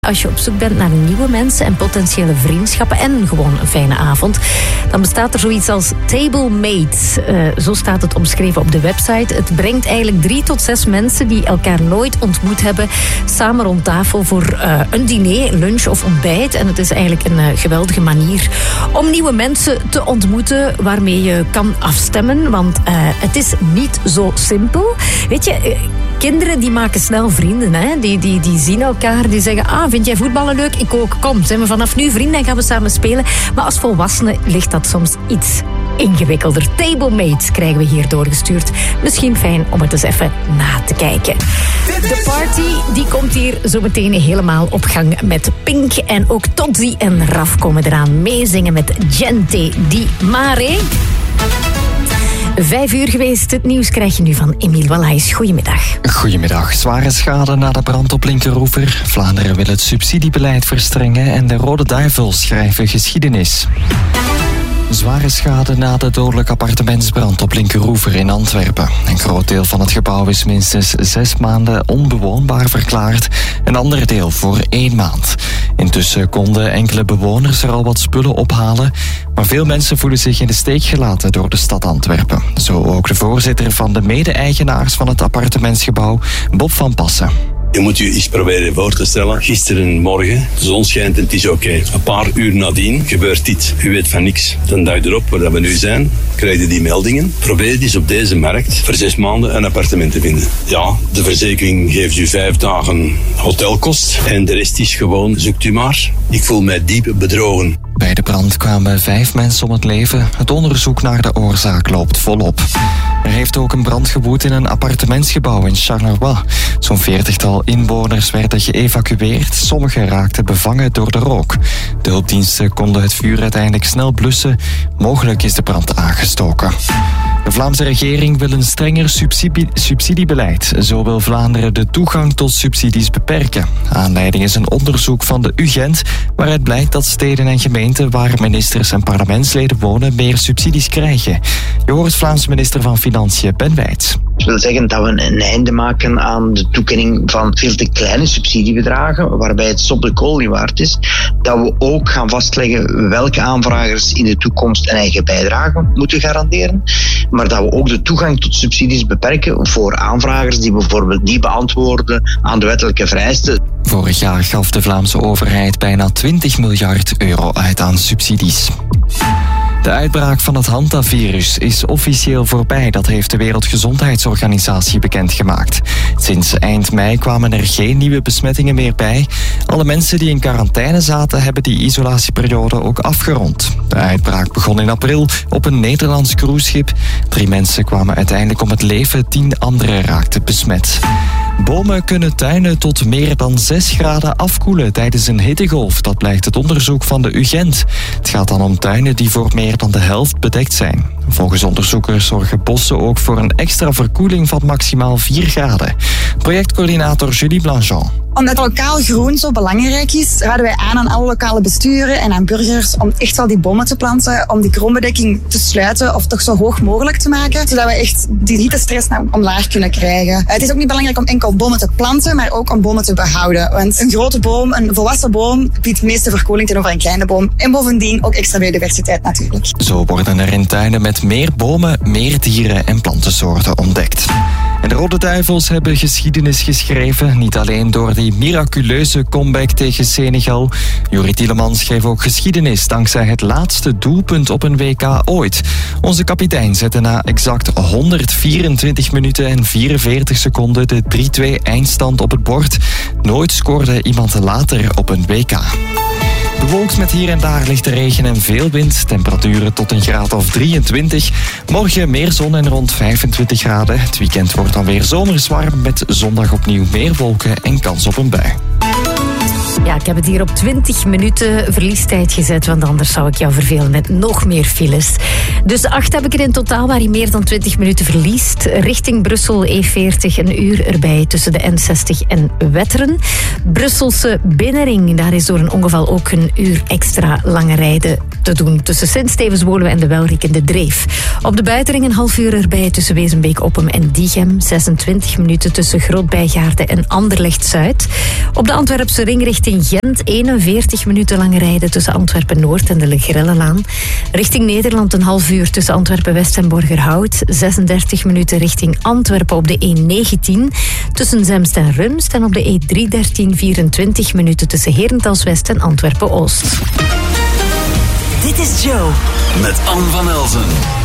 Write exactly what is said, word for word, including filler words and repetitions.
Als je op zoek bent naar nieuwe mensen en potentiële vriendschappen en gewoon een fijne avond, dan bestaat er zoiets als TableMates. Uh, zo staat het omschreven op de website. Het brengt eigenlijk drie tot zes mensen die elkaar nooit ontmoet hebben samen rond tafel voor uh, een diner, lunch of ontbijt. En het is eigenlijk een uh, geweldige manier om nieuwe mensen te ontmoeten waarmee je kan afstemmen. Want uh, het is niet zo simpel. Weet je, uh, kinderen die maken snel vrienden. Hè? Die, die, die zien elkaar, die zeggen, ah, vind jij voetballen leuk? Ik ook. Kom, zijn we vanaf nu vrienden en gaan we samen spelen. Maar als volwassenen ligt dat soms iets ingewikkelder. TableMates krijgen we hier doorgestuurd. Misschien fijn om het eens even na te kijken. De party die komt hier zo meteen helemaal op gang met Pink. En ook Todzi en Raf komen eraan meezingen met Gente di Mare. Vijf uur geweest. Het nieuws krijg je nu van Emiel Wallaes. Goedemiddag. Goedemiddag. Zware schade na de brand op Linkeroever. Vlaanderen wil het subsidiebeleid verstrengen en de Rode Duivels schrijven geschiedenis. Zware schade na de dodelijke appartementsbrand op Linkeroever in Antwerpen. Een groot deel van het gebouw is minstens zes maanden onbewoonbaar verklaard. Een ander deel voor één maand. Intussen konden enkele bewoners er al wat spullen ophalen. Maar veel mensen voelen zich in de steek gelaten door de stad Antwerpen. Zo ook de voorzitter van de mede-eigenaars van het appartementsgebouw, Bob van Passen. Je moet je eens proberen voor te stellen. Gisterenmorgen, de zon schijnt en het is oké. Okay. Een paar uur nadien gebeurt dit. U weet van niks. Dan duik erop waar we nu zijn. Krijg je die meldingen. Probeer eens op deze markt voor zes maanden een appartement te vinden. Ja, de verzekering geeft u vijf dagen hotelkost. En de rest is gewoon, zoekt u maar. Ik voel mij diep bedrogen. Bij de brand kwamen vijf mensen om het leven. Het onderzoek naar de oorzaak loopt volop. Er heeft ook een brand gewoed in een appartementsgebouw in Charleroi. Zo'n veertigtal inwoners werden geëvacueerd. Sommigen raakten bevangen door de rook. De hulpdiensten konden het vuur uiteindelijk snel blussen. Mogelijk is de brand aangestoken. De Vlaamse regering wil een strenger subsidie- subsidiebeleid. Zo wil Vlaanderen de toegang tot subsidies beperken. Aanleiding is een onderzoek van de U Gent, waaruit blijkt dat steden en gemeenten waar ministers en parlementsleden wonen meer subsidies krijgen. Je hoort Vlaamse minister van Financiën Ben Wijts. Dat wil zeggen dat we een einde maken aan de toekenning van veel te kleine subsidiebedragen, waarbij het stop de kool niet waard is. Dat we ook gaan vastleggen welke aanvragers in de toekomst een eigen bijdrage moeten garanderen. Maar dat we ook de toegang tot subsidies beperken voor aanvragers die bijvoorbeeld niet beantwoorden aan de wettelijke vereisten. Vorig jaar gaf de Vlaamse overheid bijna twintig miljard euro uit aan subsidies. De uitbraak van het hantavirus is officieel voorbij. Dat heeft de Wereldgezondheidsorganisatie bekendgemaakt. Sinds eind mei kwamen er geen nieuwe besmettingen meer bij. Alle mensen die in quarantaine zaten hebben die isolatieperiode ook afgerond. De uitbraak begon in april op een Nederlands cruiseschip. Drie mensen kwamen uiteindelijk om het leven, tien anderen raakten besmet. Bomen kunnen tuinen tot meer dan zes graden afkoelen tijdens een hittegolf. Dat blijkt uit onderzoek van de U Gent. Het gaat dan om tuinen die voor meer dan de helft bedekt zijn. Volgens onderzoekers zorgen bossen ook voor een extra verkoeling van maximaal vier graden. Projectcoördinator Julie Blanchon. Omdat lokaal groen zo belangrijk is, raden wij aan aan alle lokale besturen en aan burgers om echt wel die bomen te planten, om die kroonbedekking te sluiten of toch zo hoog mogelijk te maken, zodat we echt die hittestress nou omlaag kunnen krijgen. Het is ook niet belangrijk om enkel bomen te planten, maar ook om bomen te behouden. Want een grote boom, een volwassen boom, biedt de meeste verkoeling tegenover een kleine boom. En bovendien ook extra biodiversiteit natuurlijk. Zo worden er in tuinen met meer bomen, meer dieren en plantensoorten ontdekt. En de Rode Duivels hebben geschiedenis geschreven, niet alleen door die miraculeuze comeback tegen Senegal. Juri Tielemans schreef ook geschiedenis dankzij het laatste doelpunt op een W K ooit. Onze kapitein zette na exact honderdvierentwintig minuten en vierenveertig seconden de drie-twee eindstand op het bord. Nooit scoorde iemand later op een W K. Bewolkt met hier en daar lichte regen en veel wind. Temperaturen tot een graad of drieëntwintig. Morgen meer zon en rond vijfentwintig graden. Het weekend wordt dan weer zomers warm met zondag opnieuw meer wolken en kans op een bui. Ja, ik heb het hier op twintig minuten verliestijd gezet, want anders zou ik jou vervelen met nog meer files. Dus acht heb ik er in totaal, waar je meer dan twintig minuten verliest. Richting Brussel E veertig, een uur erbij tussen de N zestig en Wetteren. Brusselse binnenring, daar is door een ongeval ook een uur extra lange rijden te doen. Tussen Sint-Stevens-Woluwe en de welriekende Dreef. Op de buitenring een half uur erbij tussen Wezenbeek-Oppem en Diegem. zesentwintig minuten tussen Groot-Bijgaarden en Anderlecht-Zuid. Op de Antwerpse ring richting Gent eenenveertig minuten lang rijden tussen Antwerpen-Noord en de Legrellenlaan. Richting Nederland een half uur tussen Antwerpen-West en Borgerhout. zesendertig minuten richting Antwerpen op de E negentien tussen Zemst en Rumst. En op de E driehonderddertien vierentwintig minuten tussen Herentals-West en Antwerpen-Oost. Dit is Joe. Met Anne van Elzen.